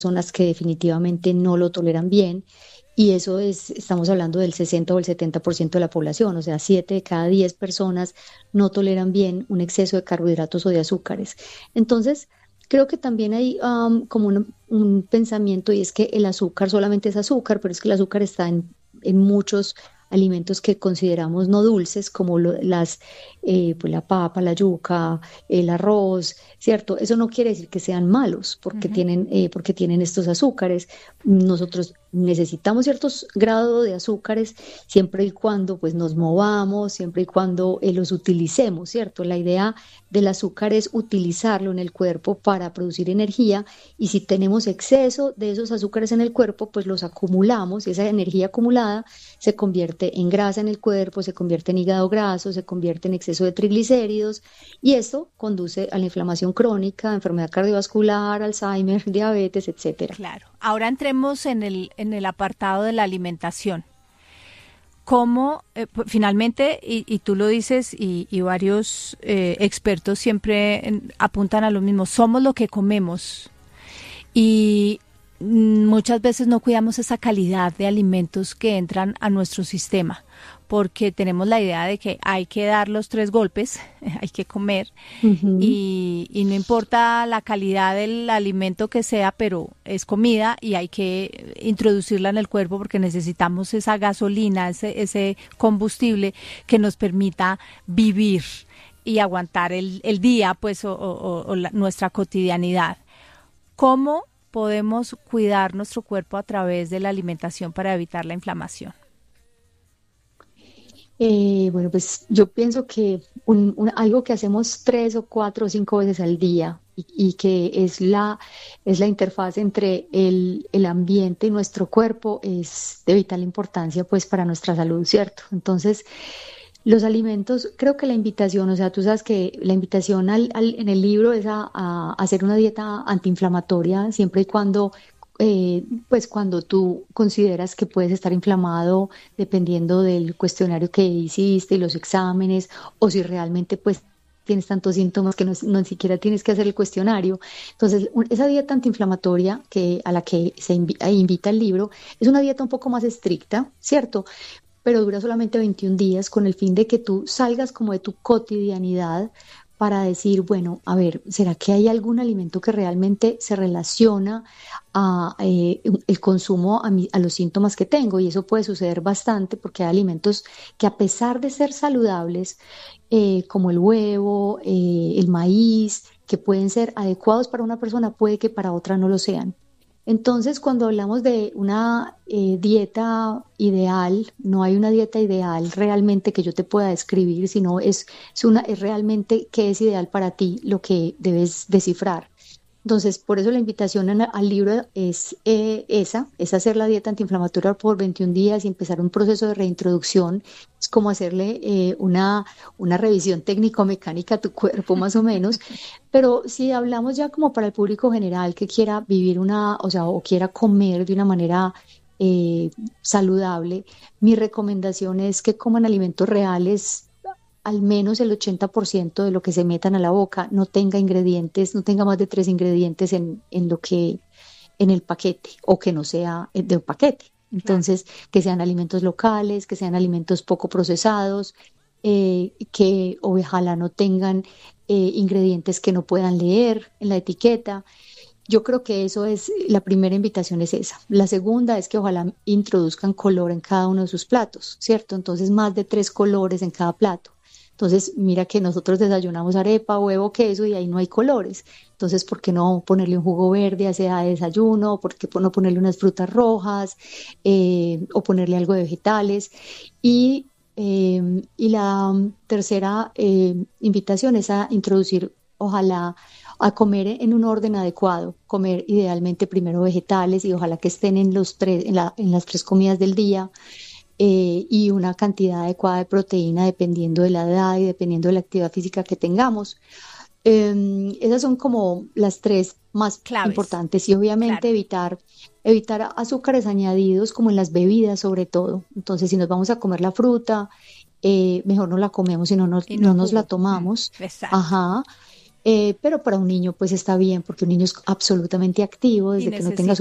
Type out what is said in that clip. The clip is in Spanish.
personas que definitivamente no lo toleran bien. Y eso estamos hablando del 60 o el 70% de la población, o sea, 7 de cada 10 personas no toleran bien un exceso de carbohidratos o de azúcares. Entonces, creo que también hay como un pensamiento y es que el azúcar solamente es azúcar, pero es que el azúcar está en muchos alimentos que consideramos no dulces, como pues la papa, la yuca, el arroz, ¿cierto? Eso no quiere decir que sean malos Ujú. porque tienen estos azúcares. Nosotros necesitamos ciertos grados de azúcares siempre y cuando pues nos movamos, siempre y cuando los utilicemos, ¿cierto? La idea del azúcar es utilizarlo en el cuerpo para producir energía y si tenemos exceso de esos azúcares en el cuerpo, pues los acumulamos y esa energía acumulada se convierte en grasa en el cuerpo, se convierte en hígado graso, se convierte en exceso de triglicéridos y esto conduce a la inflamación crónica, enfermedad cardiovascular, Alzheimer, diabetes, etcétera. Claro. Ahora entremos en el apartado de la alimentación. ¿Cómo, finalmente, y tú lo dices, y varios expertos siempre apuntan a lo mismo, somos lo que comemos? Y muchas veces no cuidamos esa calidad de alimentos que entran a nuestro sistema, porque tenemos la idea de que hay que dar los 3 golpes, hay que comer, Ujú. y no importa la calidad del alimento que sea, pero es comida y hay que introducirla en el cuerpo porque necesitamos esa gasolina, ese combustible que nos permita vivir y aguantar el día, pues, nuestra cotidianidad. ¿Cómo podemos cuidar nuestro cuerpo a través de la alimentación para evitar la inflamación? Bueno, pues yo pienso que algo que hacemos 3 o 4 o 5 veces al día y que es la interfaz entre el ambiente y nuestro cuerpo es de vital importancia pues para nuestra salud, ¿cierto? Entonces, los alimentos, creo que la invitación, o sea, tú sabes que la invitación en el libro es a hacer una dieta antiinflamatoria siempre y cuando, pues cuando tú consideras que puedes estar inflamado dependiendo del cuestionario que hiciste y los exámenes, o si realmente pues tienes tantos síntomas que no ni siquiera tienes que hacer el cuestionario. Entonces, esa dieta antiinflamatoria a la que invita el libro es una dieta un poco más estricta, ¿cierto? Pero dura solamente 21 días con el fin de que tú salgas como de tu cotidianidad para decir, bueno, a ver, ¿será que hay algún alimento que realmente se relaciona a el consumo a los síntomas que tengo? Y eso puede suceder bastante porque hay alimentos que a pesar de ser saludables, como el huevo, el maíz, que pueden ser adecuados para una persona, puede que para otra no lo sean. Entonces, cuando hablamos de una dieta ideal, no hay una dieta ideal realmente que yo te pueda describir, sino es realmente qué es ideal para ti lo que debes descifrar. Entonces, por eso la invitación al libro es hacer la dieta antiinflamatoria por 21 días y empezar un proceso de reintroducción. Es como hacerle una revisión técnico-mecánica a tu cuerpo, más o menos. Pero si hablamos ya como para el público general que quiera vivir o sea, o quiera comer de una manera saludable, mi recomendación es que coman alimentos reales, al menos el 80% de lo que se metan a la boca no tenga ingredientes, no tenga más de 3 ingredientes en el paquete o que no sea de un paquete. Claro. Entonces, que sean alimentos locales, que sean alimentos poco procesados, que ojalá no tengan ingredientes que no puedan leer en la etiqueta. Yo creo que eso es, la primera invitación es esa. La segunda es que ojalá introduzcan color en cada uno de sus platos, ¿cierto? Entonces, más de 3 colores en cada plato. Entonces, mira que nosotros desayunamos arepa, huevo, queso y ahí no hay colores. Entonces, ¿por qué no ponerle un jugo verde a ese desayuno? ¿Por qué no ponerle unas frutas rojas o ponerle algo de vegetales? Y la tercera invitación es a introducir, ojalá, a comer en un orden adecuado, comer idealmente primero vegetales y ojalá que estén en las 3 comidas del día, y una cantidad adecuada de proteína dependiendo de la edad y dependiendo de la actividad física que tengamos. Esas son como las 3 más Claves, importantes y obviamente claro. evitar azúcares añadidos como en las bebidas sobre todo. Entonces, si nos vamos a comer la fruta, mejor no la comemos y Y no no nos la jugo. tomamos. Exacto. Ajá. Pero para un niño pues está bien porque un niño es absolutamente activo Y desde que no tenga necesita